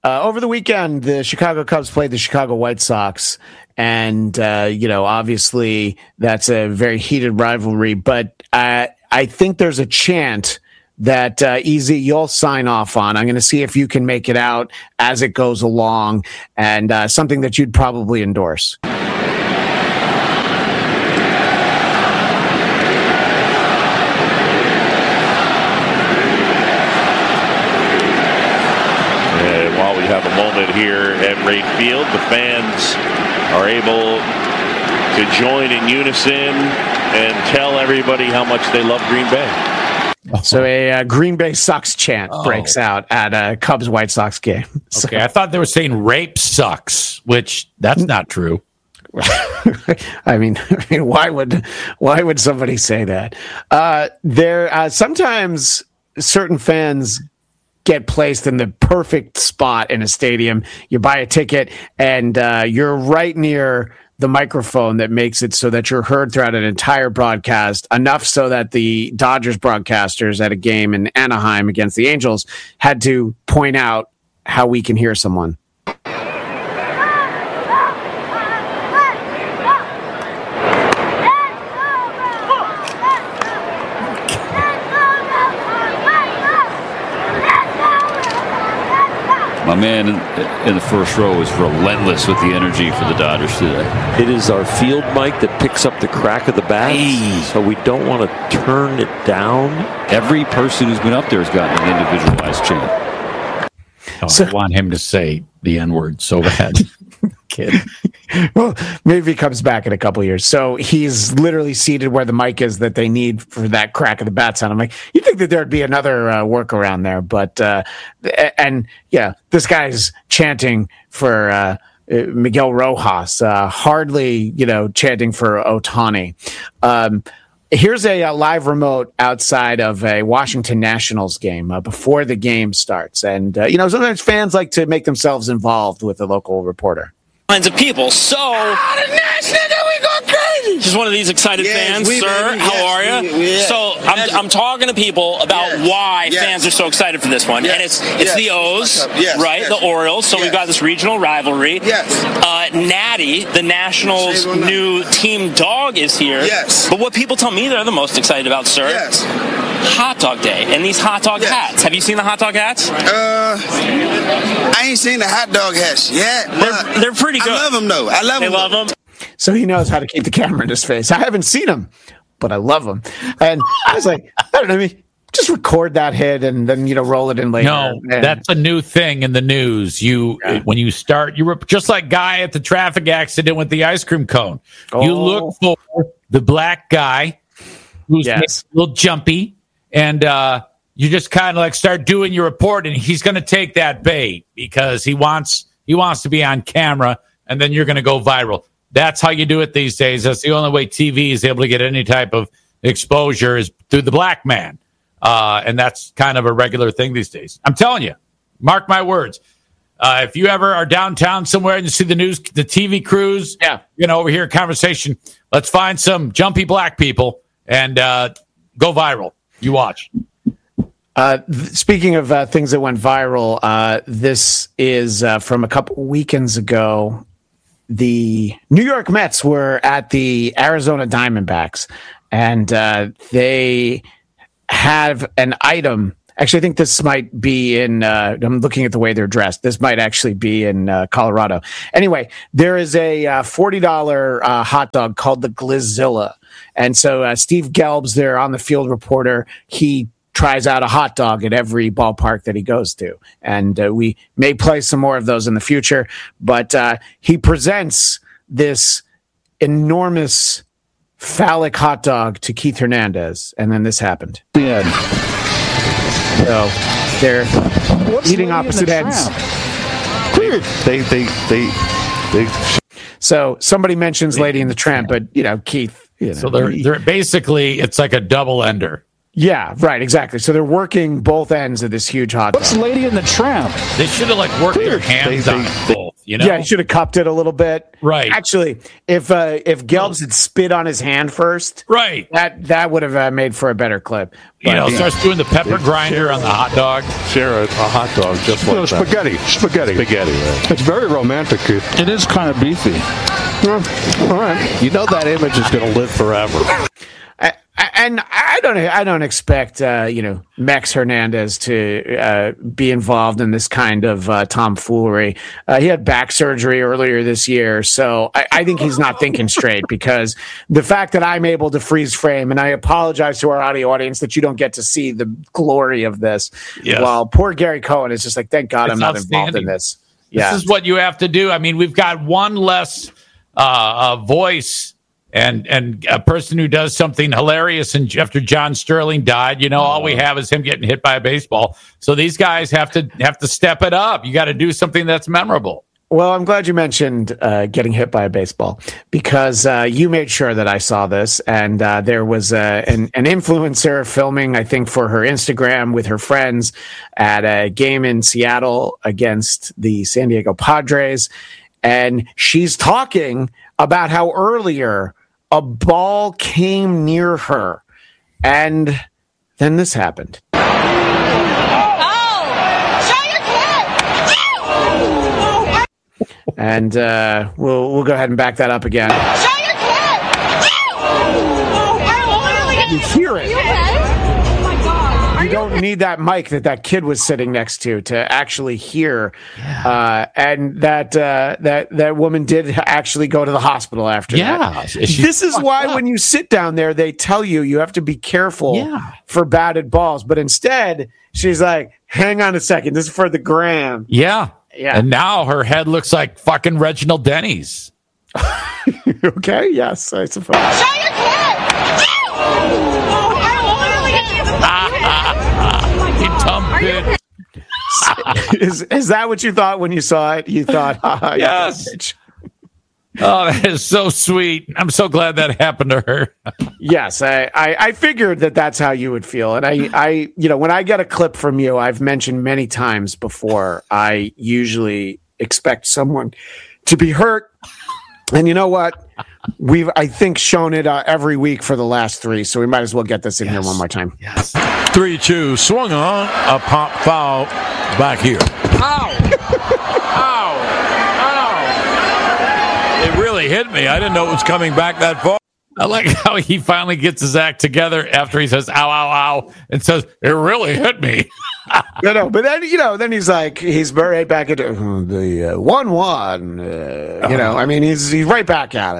Over the weekend, the Chicago Cubs played the Chicago White Sox, and obviously that's a very heated rivalry. But I think there's a chant that Easy, you'll sign off on. I'm going to see if you can make it out as it goes along, and something that you'd probably endorse. While we have a moment here at Wright Field, the fans are able to join in unison and tell everybody how much they love Green Bay. So a Green Bay sucks chant breaks out at a Cubs White Sox game. So. Okay, I thought they were saying rape sucks, which that's not true. I mean, why would somebody say that? Sometimes certain fans get placed in the perfect spot in a stadium. You buy a ticket and you're right near the microphone that makes it so that you're heard throughout an entire broadcast, enough so that the Dodgers broadcasters at a game in Anaheim against the Angels had to point out how we can hear someone. My man in the first row is relentless with the energy for the Dodgers today. It is our field mic that picks up the crack of the bat, so we don't want to turn it down. Every person who's been up there has gotten an individualized chant. I want him to say the N-word so bad. Kid. Well, maybe he comes back in a couple of years. So he's literally seated where the mic is that they need for that crack of the bat sound. I'm like, you'd think that there'd be another workaround there, but this guy's chanting for Miguel Rojas, hardly chanting for Ohtani. Here's a live remote outside of a Washington Nationals game before the game starts. And, sometimes fans like to make themselves involved with a local reporter. Kinds of people. So, the Nationals, we go crazy. Just one of these excited fans, sir. How are you? So, I'm talking to people about why fans are so excited for this one, and it's the O's, right? The Orioles. So we've got this regional rivalry. Natty, the Nationals' new team dog, is here. But what people tell me they're the most excited about, sir, Hot Dog Day and these hot dog hats. Have you seen the hot dog hats? I ain't seen the hot dog hats yet. They're pretty good. I love them though. They love them. So he knows how to keep the camera in his face. I haven't seen him, but I love him. And I was like, I don't know, just record that hit and then roll it in later. No, that's a new thing in the news. When you start, you were just like guy at the traffic accident with the ice cream cone. You look for the black guy who's a little jumpy, and you just kind of like start doing your report, and he's going to take that bait because he wants to be on camera, and then you're going to go viral. That's how you do it these days. That's the only way TV is able to get any type of exposure is through the black man. And that's kind of a regular thing these days. I'm telling you, mark my words. If you ever are downtown somewhere and you see the news, the TV crews, over here in conversation, let's find some jumpy black people and go viral. You watch. Speaking of things that went viral, this is from a couple weekends ago. The New York Mets were at the Arizona Diamondbacks, and they have an item. Actually, I think this might be in, I'm looking at the way they're dressed. This might actually be in Colorado. Anyway, there is a $40 hot dog called the Glizilla. And so Steve Gelb's there on the field reporter. He tries out a hot dog at every ballpark that he goes to. And we may play some more of those in the future. But he presents this enormous phallic hot dog to Keith Hernandez. And then this happened. Yeah. So they're eating opposite ends. Weird. They. So somebody mentions Lady and the Tramp, but Keith. So they're basically it's like a double ender. Yeah, right, exactly. So they're working both ends of this huge hot dog. What's Lady and the Tramp? They should have worked their hands on both. You know? Yeah, he should have cupped it a little bit. Right. Actually, if Gelbs had spit on his hand first, right, that would have made for a better clip. But, starts doing the pepper grinder on the hot dog. Share a hot dog just like that. Spaghetti. Right. It's very romantic. It is kind of beefy. All right. You know that image is going to live forever. And I don't expect Mex Hernandez to be involved in this kind of tomfoolery. He had back surgery earlier this year, so I think he's not thinking straight, because the fact that I'm able to freeze frame, and I apologize to our audio audience that you don't get to see the glory of this. Yes. While poor Gary Cohen is just like, thank God I'm not involved in this. Yeah. This is what you have to do. I mean, we've got one less voice and a person who does something hilarious. And after John Sterling died, all we have is him getting hit by a baseball. So these guys have to step it up. You got to do something that's memorable. Well, I'm glad you mentioned getting hit by a baseball, because you made sure that I saw this. And there was an influencer filming, I think, for her Instagram with her friends at a game in Seattle against the San Diego Padres. And she's talking about how earlier a ball came near her. And then this happened. And we'll go ahead and back that up again. You hear it. You don't need that mic that kid was sitting next to actually hear. Yeah. And that woman did actually go to the hospital after that. This is why when you sit down there, they tell you have to be careful for batted balls. But instead, she's like, hang on a second. This is for the gram. Yeah. Yeah. And now her head looks like fucking Reginald Denny's. Okay. Yes, I suppose. You dumb bitch. Is that what you thought when you saw it? You thought, yes. Oh, that is so sweet. I'm so glad that happened to her. Yes, I figured that's how you would feel. And I when I get a clip from you, I've mentioned many times before, I usually expect someone to be hurt. And you know what? We've, I think, shown it every week for the last 3, so we might as well get this in here one more time. Yes. 3-2, swung on, a pop foul back here. Ow! Ow! Ow! It really hit me. I didn't know it was coming back that far. I like how he finally gets his act together after he says, ow, ow, ow, and says, it really hit me. No, but then, then he's like, he's right back into the 1-1. I mean, he's right back at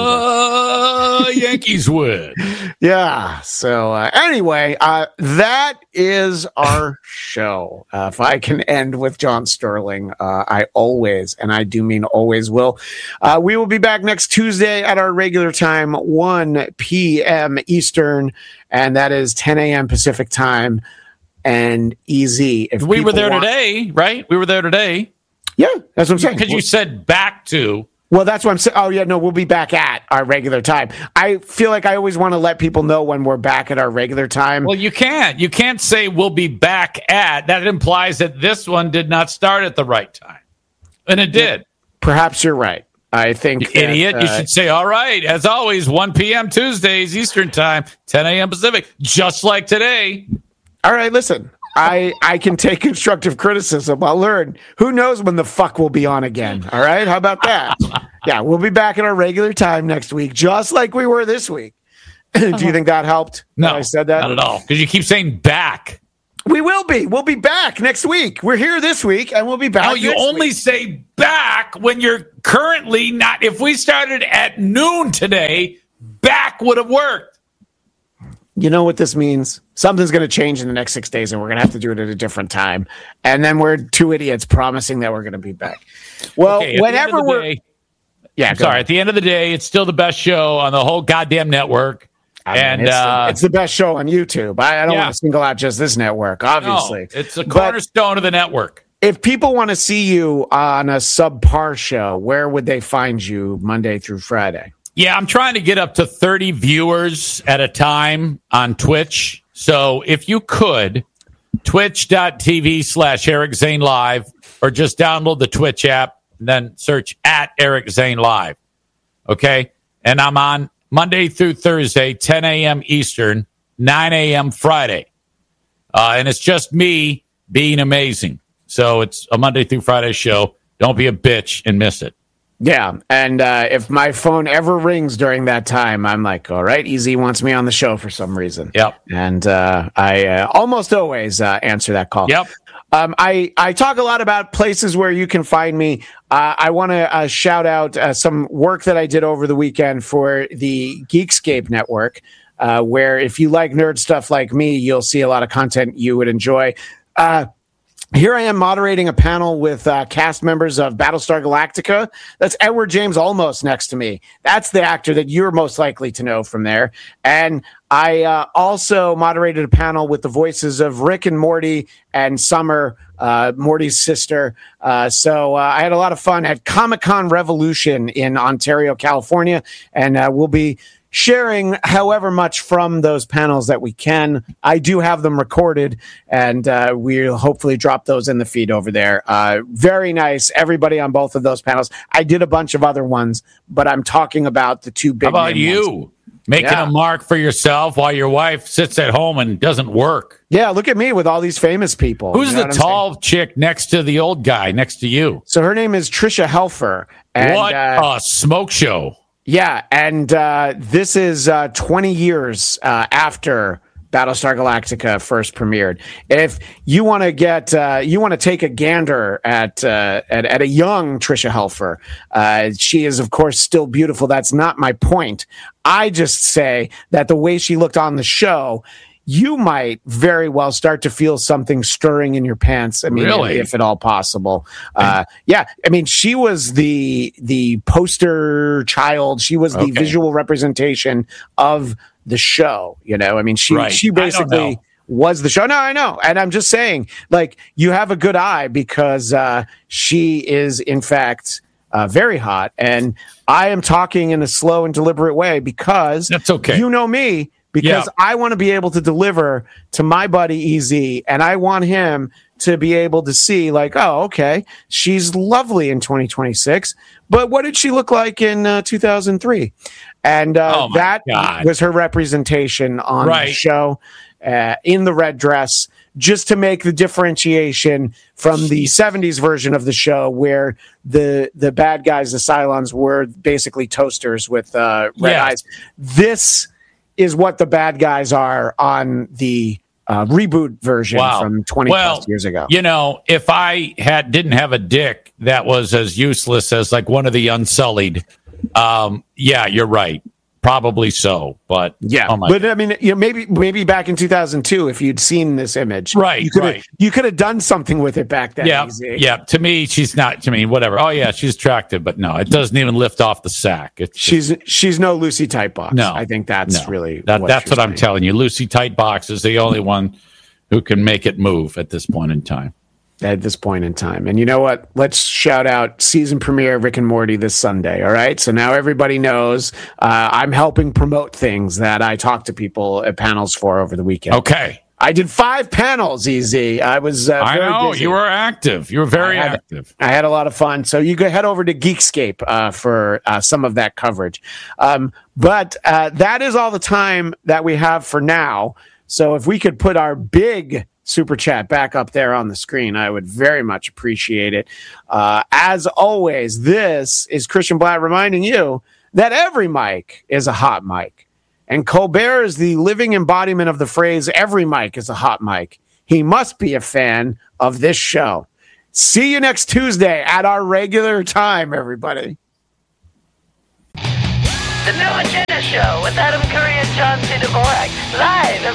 it. Yankees win. Yeah. So anyway, that is our show. If I can end with John Sterling, I always, and I do mean always will. We will be back next Tuesday at our regular time, 1 p.m. Eastern, and that is 10 a.m. Pacific time. And easy. If we were there today, right? We were there today. Yeah, that's what I'm saying. Because you said back to. Well, that's what I'm saying. Oh, yeah, no, we'll be back at our regular time. I feel like I always want to let people know when we're back at our regular time. Well, you can't. You can't say we'll be back at. That implies that this one did not start at the right time. And it did. Perhaps you're right. I think. You idiot. You should say, all right, as always, 1 p.m. Tuesdays, Eastern time, 10 a.m. Pacific, just like today. All right, listen, I can take constructive criticism. I'll learn. Who knows when the fuck will be on again? All right, how about that? Yeah, we'll be back at our regular time next week, just like we were this week. Do you think that helped? No, I said that? Not at all, because you keep saying back. We will be. We'll be back next week. We're here this week, and we'll be back. No, you only say back when you're currently not. If we started at noon today, back would have worked. You know what this means? Something's going to change in the next 6 days, and we're going to have to do it at a different time. And then we're 2 idiots promising that we're going to be back. Well, okay, whenever we're... At the end of the day, it's still the best show on the whole goddamn network. It's the best show on YouTube. I don't want to single out just this network, obviously. No, it's a cornerstone of the network. If people want to see you on a subpar show, where would they find you Monday through Friday? Yeah, I'm trying to get up to 30 viewers at a time on Twitch. So if you could, twitch.tv/Eric Zane Live, or just download the Twitch app. and then search at Eric Zane Live. Okay? And I'm on Monday through Thursday, 10 a.m. Eastern, 9 a.m. Friday. And it's just me being amazing. So it's a Monday through Friday show. Don't be a bitch and miss it. Yeah, and if my phone ever rings during that time, I'm like, all right, EZ wants me on the show for some reason. Yep. And I almost always answer that call. Yep. I talk a lot about places where you can find me. I want to shout out some work that I did over the weekend for the Geekscape Network, where if you like nerd stuff like me, you'll see a lot of content you would enjoy. Here I am moderating a panel with cast members of Battlestar Galactica. That's Edward James Olmos next to me. That's the actor that you're most likely to know from there. And I also moderated a panel with the voices of Rick and Morty and Summer, Morty's sister. So I had a lot of fun at Comic-Con Revolution in Ontario, California. And we'll be sharing however much from those panels that we can. I do have them recorded, and we'll hopefully drop those in the feed over there. Very nice. Everybody on both of those panels. I did a bunch of other ones, but I'm talking about the two big. How about you? Ones. Making a mark for yourself while your wife sits at home and doesn't work. Yeah, look at me with all these famous people. Who's the tall chick next to the old guy next to you? So her name is Trisha Helfer. And, what a smoke show. Yeah, and this is 20 years after Battlestar Galactica first premiered. If you want to get, you want to take a gander at a young Trisha Helfer, she is of course still beautiful. That's not my point. I just say that the way she looked on the show, you might very well start to feel something stirring in your pants. I mean, really? If at all possible. Yeah. I mean, she was the poster child. She was the visual representation of the show. You know, I mean, she basically was the show. No, I know. And I'm just saying, like, you have a good eye because she is, in fact, very hot. And I am talking in a slow and deliberate way because that's okay. You know me. Because I want to be able to deliver to my buddy EZ, and I want him to be able to see, like, oh, okay, she's lovely in 2026, but what did she look like in 2003? And that was her representation on the show in the red dress, just to make the differentiation from the 70s version of the show where the bad guys, the Cylons, were basically toasters with red eyes. This is what the bad guys are on the reboot version from 20 plus years ago. You know, if I didn't have a dick that was as useless as like one of the Unsullied, yeah, you're right. Probably so, but but I mean, you know, maybe back in 2002, if you'd seen this image, you could have done something with it back then. Yeah. To me, she's not. To me, whatever. Oh yeah, she's attractive, but no, it doesn't even lift off the sack. She's no Lucy Tightbox. No, I think that's really that's what I'm telling you. Lucy Tightbox is the only one who can make it move at this point in time. And you know what? Let's shout out season premiere Rick and Morty this Sunday. All right. So now everybody knows I'm helping promote things that I talk to people at panels for over the weekend. Okay. I did 5 panels, EZ. I was I know busy. You were active. You were very active. I had a lot of fun. So you go head over to Geekscape for some of that coverage. But that is all the time that we have for now. So if we could put our big super chat back up there on the screen, I would very much appreciate it. As always, this is Christian Blatt reminding you that every mic is a hot mic. And Colbert is the living embodiment of the phrase, every mic is a hot mic. He must be a fan of this show. See you next Tuesday at our regular time, everybody. The New Agenda Show with Adam Curry and John C. Dvorak, live